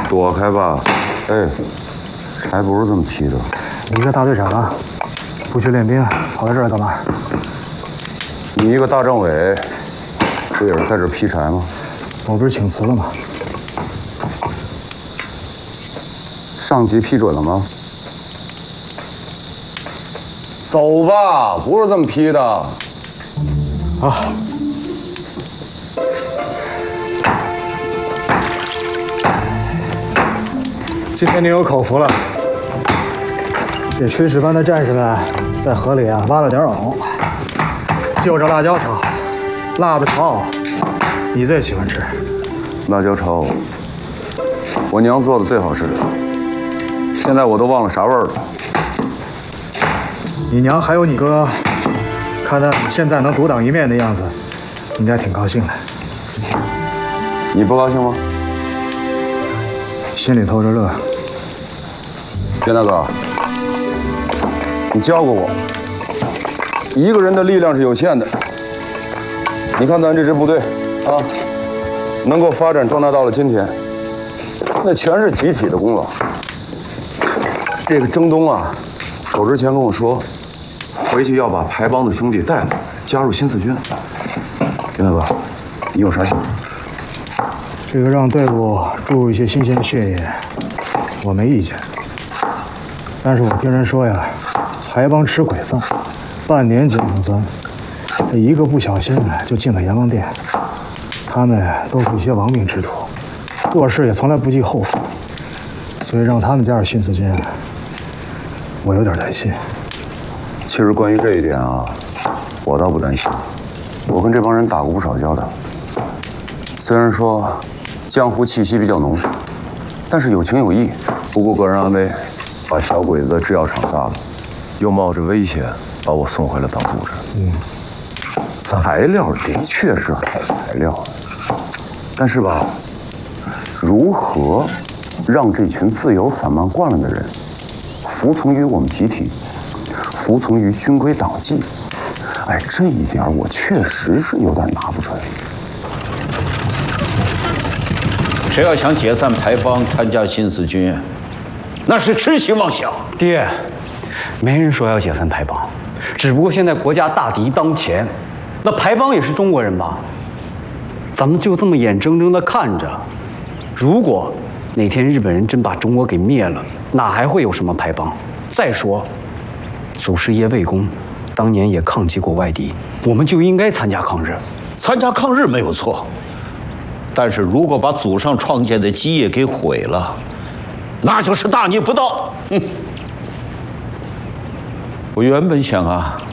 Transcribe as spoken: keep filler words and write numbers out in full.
躲开吧！哎，还不是这么批的。 你一个大队长，不去练兵，跑到这儿干嘛？ 你一个大政委，不也是在这劈柴吗？ 我不是请辞了吗？ 上级批准了吗？走吧，不是这么批的。 啊。 今天你有口福了。这炊事班的战士们在河里啊挖了点藕，就着辣椒炒，辣子炒藕，你最喜欢吃。 辣椒炒藕，我娘做的最好吃。现在我都忘了啥味儿了。 你娘还有你哥，看他现在能独当一面的样子，应该挺高兴的。 你不高兴吗？ 心里偷着乐。 袁大哥，你教过我，一个人的力量是有限的。你看咱这支部队啊，能够发展壮大到了今天，那全是集体的功劳。这个征东啊，走之前跟我说，回去要把排帮的兄弟带来，加入新四军。袁大哥，你有啥想法？ 这个让队伍注入一些新鲜的血液，我没意见。 但是我听人说呀，排帮吃鬼饭，半年井上钻，这一个不小心就进了阎王殿。他们都是一些亡命之徒，做事也从来不计后果，所以让他们加入新四军，我有点担心。 其实关于这一点啊，我倒不担心。我跟这帮人打过不少交道，虽然说江湖气息比较浓，但是有情有义，不顾个人安危。 把小鬼子的制药厂炸了，又冒着危险把我送回了党组织。嗯，材料的确是好材料，但是吧，如何让这群自由散漫惯了的人服从于我们集体，服从于军规党纪？哎，这一点我确实是有点拿不准。 谁要想解散排帮，参加新四军？ 那是痴心妄想， 爹，没人说要解散排帮，只不过现在国家大敌当前，那排帮也是中国人吧？咱们就这么眼睁睁地看着，如果哪天日本人真把中国给灭了，哪还会有什么排帮？再说，祖师爷魏公当年也抗击过外敌，我们就应该参加抗日。 参加抗日没有错，但是如果把祖上创建的基业给毁了。 那就是大逆不道。嗯，我原本想啊，